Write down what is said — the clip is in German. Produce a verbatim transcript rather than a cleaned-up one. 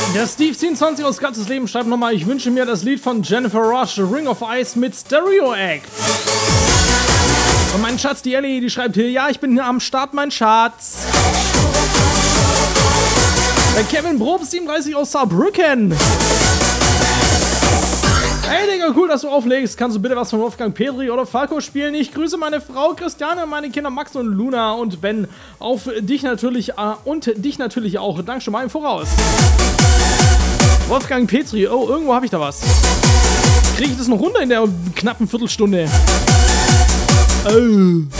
Der Steve siebenundzwanzig aus ganzes Leben schreibt nochmal, ich wünsche mir das Lied von Jennifer Rush, Ring of Ice mit Stereo Act. Und mein Schatz, die Ellie, die schreibt hier, ja, ich bin am Start, mein Schatz. Der Kevin Probe siebenunddreißig aus Saarbrücken. Hey Digga, cool, dass du auflegst. Kannst du bitte was von Wolfgang Petri oder Falco spielen? Ich grüße meine Frau Christiane, meine Kinder Max und Luna und Ben. Auf dich natürlich äh, und dich natürlich auch. Danke schon mal im Voraus. Wolfgang Petri, oh, irgendwo habe ich da was. Kriege ich das noch runter in der knappen Viertelstunde? Oh.